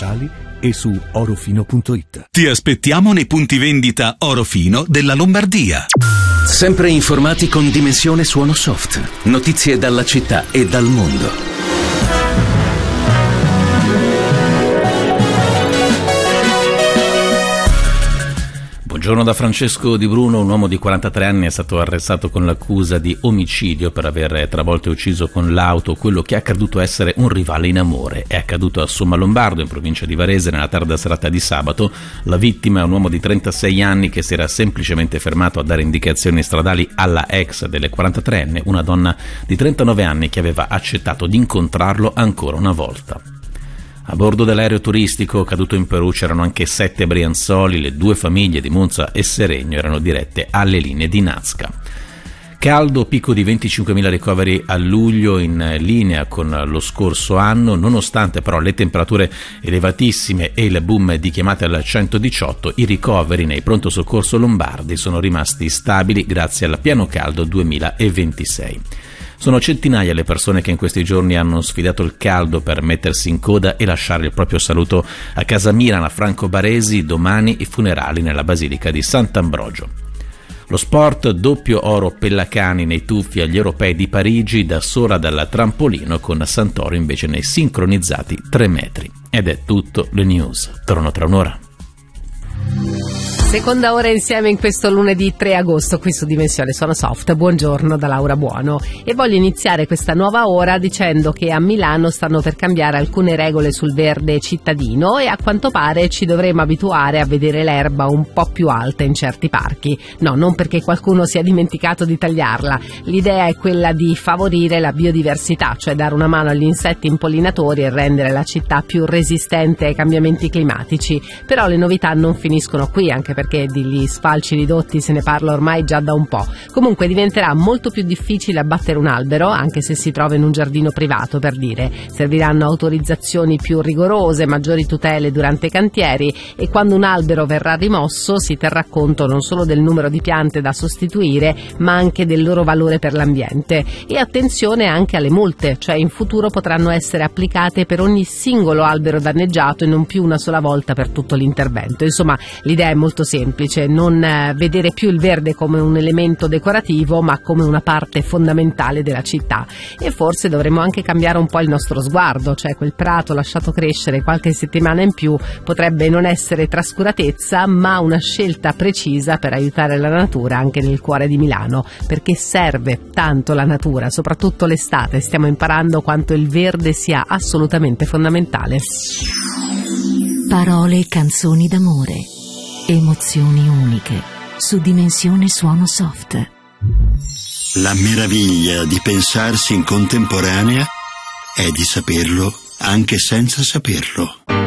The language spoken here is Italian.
sociali e su orofino.it. Ti aspettiamo nei punti vendita Orofino della Lombardia. Sempre informati con Dimensione Suono Soft. Notizie dalla città e dal mondo. Buongiorno da Francesco Di Bruno. Un uomo di 43 anni è stato arrestato con l'accusa di omicidio per aver travolto e ucciso con l'auto quello che è accaduto essere un rivale in amore. È accaduto a Sommalombardo, in provincia di Varese, nella tarda serata di sabato. La vittima è un uomo di 36 anni che si era semplicemente fermato a dare indicazioni stradali alla ex delle 43enne, una donna di 39 anni che aveva accettato di incontrarlo ancora una volta. A bordo dell'aereo turistico caduto in Perù c'erano anche 7 brianzoli, le 2 famiglie di Monza e Seregno erano dirette alle linee di Nazca. Caldo, picco di 25.000 ricoveri a luglio in linea con lo scorso anno, nonostante però le temperature elevatissime e il boom di chiamate al 118, i ricoveri nei pronto soccorso lombardi sono rimasti stabili grazie al piano caldo 2026. Sono centinaia le persone che in questi giorni hanno sfidato il caldo per mettersi in coda e lasciare il proprio saluto a casa Milana. Franco Baresi, domani i funerali nella Basilica di Sant'Ambrogio. Lo sport, doppio oro Pellacani nei tuffi agli europei di Parigi, da sola dal trampolino, con Santoro invece nei sincronizzati 3 metri. Ed è tutto, le news. Torno tra un'ora. Seconda ora insieme in questo lunedì 3 agosto qui su Dimensione Suono Soft. Buongiorno da Laura Buono e voglio iniziare questa nuova ora dicendo che a Milano stanno per cambiare alcune regole sul verde cittadino e a quanto pare ci dovremo abituare a vedere l'erba un po' più alta in certi parchi. No, non perché qualcuno si è dimenticato di tagliarla. L'idea è quella di favorire la biodiversità, cioè dare una mano agli insetti impollinatori e rendere la città più resistente ai cambiamenti climatici. Però le novità non finiscono qui, anche perché degli sfalci ridotti se ne parla ormai già da un po'. Comunque diventerà molto più difficile abbattere un albero, anche se si trova in un giardino privato, per dire. Serviranno autorizzazioni più rigorose, maggiori tutele durante i cantieri e quando un albero verrà rimosso si terrà conto non solo del numero di piante da sostituire, ma anche del loro valore per l'ambiente. E attenzione anche alle multe, cioè in futuro potranno essere applicate per ogni singolo albero danneggiato e non più una sola volta per tutto l'intervento. Insomma, l'idea è molto semplice, non vedere più il verde come un elemento decorativo ma come una parte fondamentale della città. E forse dovremmo anche cambiare un po' il nostro sguardo, cioè quel prato lasciato crescere qualche settimana in più potrebbe non essere trascuratezza ma una scelta precisa per aiutare la natura anche nel cuore di Milano, perché serve tanto la natura, soprattutto l'estate. Stiamo imparando quanto il verde sia assolutamente fondamentale. Parole e canzoni d'amore, emozioni uniche su Dimensione Suono Soft. La meraviglia di pensarsi in contemporanea è di saperlo anche senza saperlo.